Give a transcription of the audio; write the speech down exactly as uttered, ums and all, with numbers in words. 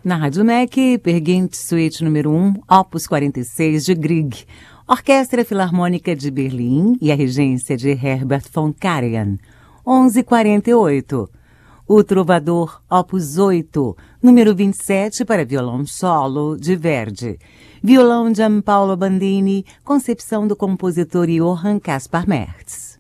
Na Rádio M E C, Perguinte Suíte número um, Opus quarenta e seis de Grieg, Orquestra Filarmônica de Berlim e a regência de Herbert von Karajan, onze e quarenta e oito. O Trovador, Opus oito, número vinte e sete para violão solo, de Verdi. Violão Giampaolo Bandini, concepção do compositor Johann Caspar Merz.